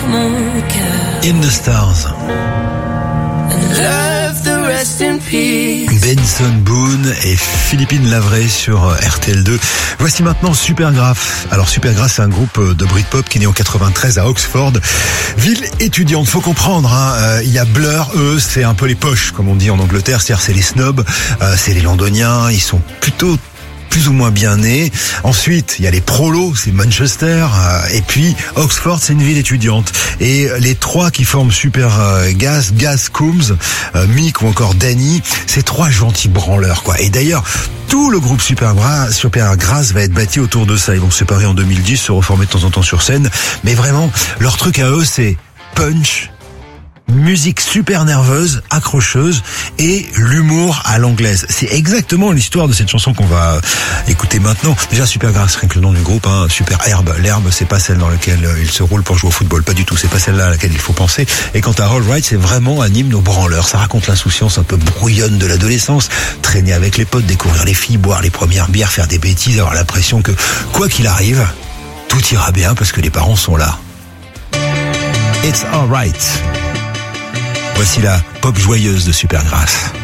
mon cœur. In the Stars. And love the rest in peace. Benson Boone et Philippine Lavray sur RTL2. Voici maintenant Supergrass. Alors Supergrass, c'est un groupe de Britpop qui est né en 93 à Oxford, ville étudiante. Faut comprendre, hein, il y a Blur, eux, c'est un peu les poches, comme on dit en Angleterre, c'est-à-dire c'est les snobs, c'est les londoniens, ils sont plutôt plus ou moins bien nés. Ensuite, il y a les prolos, c'est Manchester, et puis Oxford, c'est une ville étudiante. Et les trois qui forment Supergrass, Gaz Coombs, Mick ou encore Danny, c'est trois gentils branleurs, quoi. Et d'ailleurs, tout le groupe Supergrass va être bâti autour de ça. Ils vont se séparer en 2010, se reformer de temps en temps sur scène. Mais vraiment, leur truc à eux, c'est punch, musique super nerveuse, accrocheuse et l'humour à l'anglaise. C'est exactement l'histoire de cette chanson qu'on va écouter maintenant. Déjà Supergrass, rien que le nom du groupe, hein, Super Herbe. L'herbe, c'est pas celle dans laquelle il se roule pour jouer au football, pas du tout. C'est pas celle-là à laquelle il faut penser. Et quant à All Right, c'est vraiment un hymne aux branleurs. Ça raconte l'insouciance un peu brouillonne de l'adolescence, traîner avec les potes, découvrir les filles, boire les premières bières, faire des bêtises, avoir l'impression que quoi qu'il arrive, tout ira bien parce que les parents sont là. It's All Right. Voici la pop joyeuse de Supergrass.